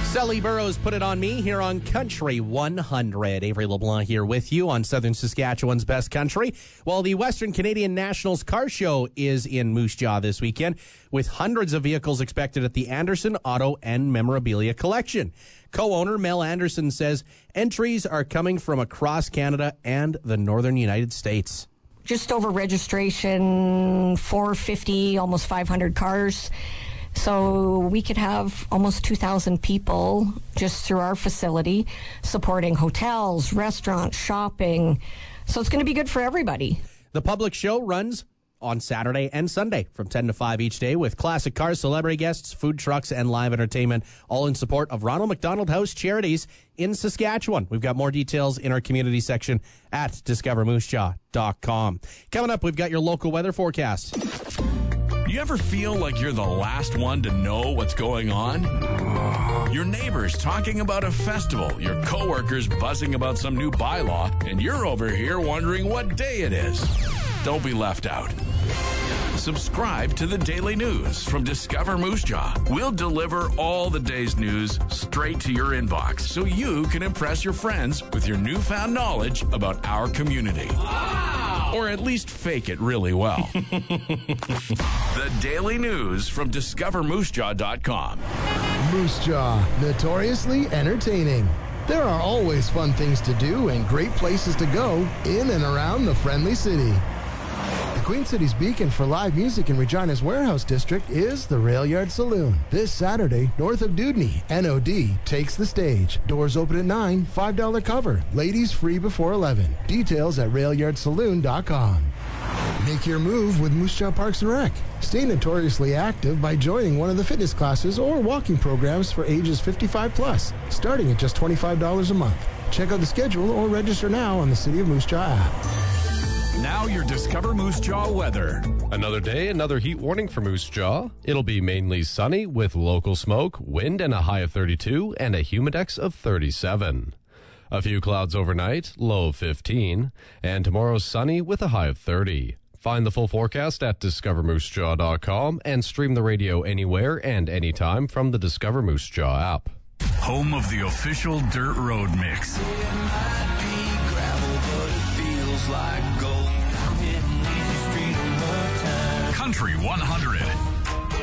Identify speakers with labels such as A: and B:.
A: Sully Burrows Put It On Me here on Country 100. Avery LeBlanc here with you on Southern Saskatchewan's Best Country. Well, the Western Canadian Nationals Car Show is in Moose Jaw this weekend, with hundreds of vehicles expected at the Anderson Auto and Memorabilia Collection. Co-owner Mel Anderson says entries are coming from across Canada and the northern United States.
B: Just over registration, 450, almost 500 cars. So we could have almost 2,000 people just through our facility supporting hotels, restaurants, shopping. So it's going to be good for everybody.
A: The public show runs on Saturday and Sunday from 10 to 5 each day with classic cars, celebrity guests, food trucks, and live entertainment, all in support of Ronald McDonald House Charities in Saskatchewan. We've got more details in our community section at discovermoosejaw.com. Coming up, we've got your local weather forecast.
C: You ever feel like you're the last one to know what's going on? Your neighbors talking about a festival, your coworkers buzzing about some new bylaw, and you're over here wondering what day it is. Don't be left out. Subscribe to the Daily News from Discover Moose Jaw. We'll deliver all the day's news straight to your inbox so you can impress your friends with your newfound knowledge about our community. Wow! Or at least fake it really well. The Daily News from DiscoverMooseJaw.com.
D: Moose Jaw, notoriously entertaining. There are always fun things to do and great places to go in and around the friendly city. The Queen City's beacon for live music in Regina's Warehouse District is the Rail Yard Saloon. This Saturday, north of Dudney, NOD takes the stage. Doors open at 9, $5 cover. Ladies free before 11. Details at railyardsaloon.com. Make your move with Moose Jaw Parks and Rec. Stay notoriously active by joining one of the fitness classes or walking programs for ages 55 plus, starting at just $25 a month. Check out the schedule or register now on the City of Moose Jaw app.
C: Now your Discover Moose Jaw weather.
E: Another day, another heat warning for Moose Jaw. It'll be mainly sunny with local smoke, wind and a high of 32 and a humidex of 37. A few clouds overnight, low of 15, and tomorrow's sunny with a high of 30. Find the full forecast at discovermoosejaw.com and stream the radio anywhere and anytime from the Discover Moose Jaw app.
C: Home of the official Dirt Road Mix. Country 100.